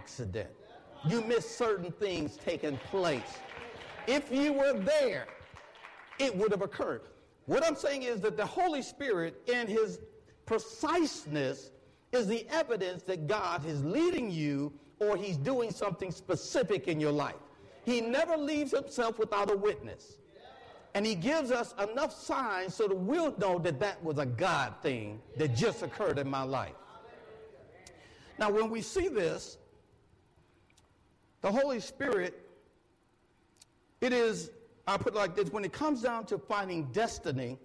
accident. You missed certain things taking place. If you were there, it would have occurred. What I'm saying is that the Holy Spirit, in his preciseness, is the evidence that God is leading you or he's doing something specific in your life. He never leaves himself without a witness. And he gives us enough signs so that we'll know that that was a God thing that just occurred in my life. Now, when we see this, the Holy Spirit, it is, I put it like this, when it comes down to finding destiny,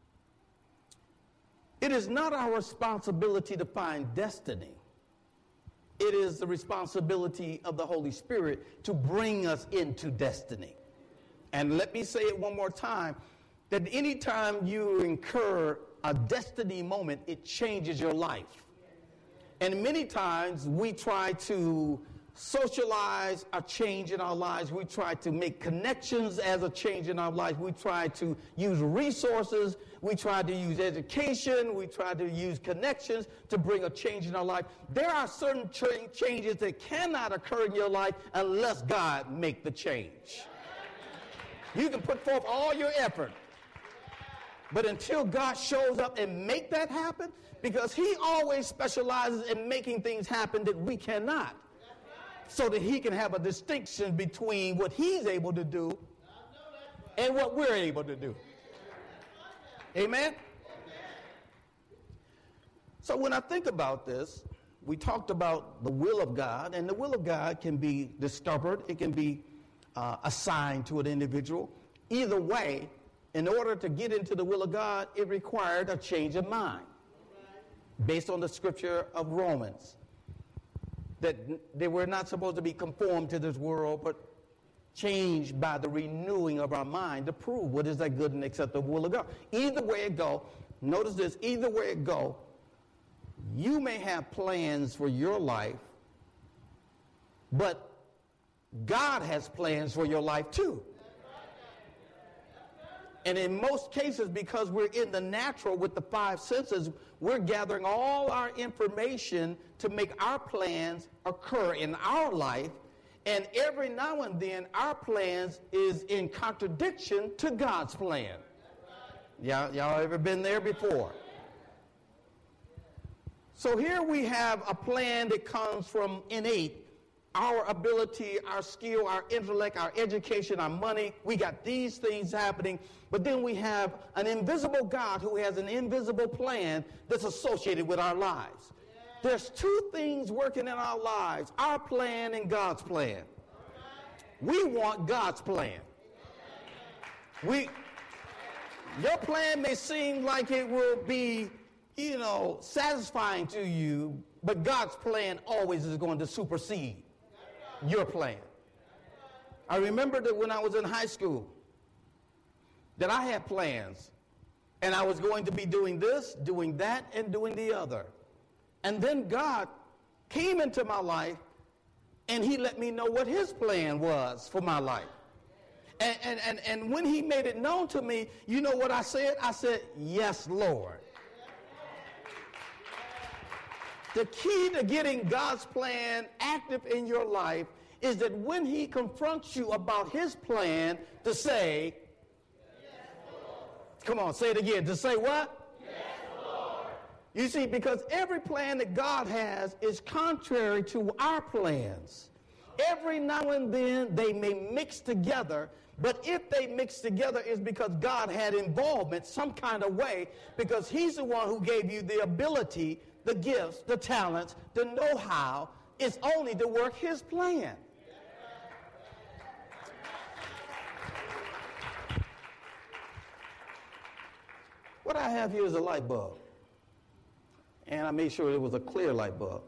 it is not our responsibility to find destiny. It is the responsibility of the Holy Spirit to bring us into destiny. And let me say it one more time, that anytime you incur a destiny moment, it changes your life. And many times we try to socialize a change in our lives. We try to make connections as a change in our lives. We try to use resources. We try to use education. We try to use connections to bring a change in our life. There are certain changes that cannot occur in your life unless God make the change. You can put forth all your effort, but until God shows up and make that happen, because he always specializes in making things happen that we cannot, so that he can have a distinction between what he's able to do and what we're able to do. Amen? So when I think about this, we talked about the will of God, and the will of God can be discovered. It can be assigned to an individual. Either way, in order to get into the will of God, it required a change of mind based on the scripture of Romans. That they were not supposed to be conformed to this world, but changed by the renewing of our mind to prove what is that good and acceptable will of God. Either way it go, notice this, either way it go, you may have plans for your life, but God has plans for your life too. And in most cases, because we're in the natural with the five senses, we're gathering all our information to make our plans occur in our life. And every now and then, our plans is in contradiction to God's plan. Y'all ever been there before? So here we have a plan that comes from innate. Our ability, our skill, our intellect, our education, our money, we got these things happening. But then we have an invisible God who has an invisible plan that's associated with our lives. There's two things working in our lives, our plan and God's plan. We want God's plan. Your plan may seem like it will be, satisfying to you, but God's plan always is going to supersede your plan. I remember that when I was in high school, that I had plans, and I was going to be doing this, doing that, and doing the other. And then God came into my life, and he let me know what his plan was for my life. And when he made it known to me, you know what I said? I said, yes, Lord. The key to getting God's plan active in your life is that when he confronts you about his plan, to say, yes, Lord. Come on, say it again. To say what? Yes, Lord. You see, because every plan that God has is contrary to our plans. Every now and then they may mix together, but if they mix together, it's because God had involvement some kind of way, because he's the one who gave you the ability, the gifts, the talents, the know-how. It's only to work his plan. What I have here is a light bulb. And I made sure it was a clear light bulb.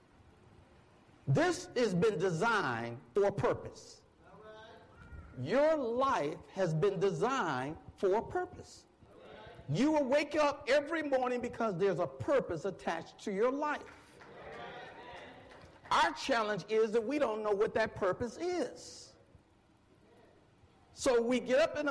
This has been designed for a purpose. Your life has been designed for a purpose. You will wake up every morning because there's a purpose attached to your life. Our challenge is that we don't know what that purpose is. So we get up in the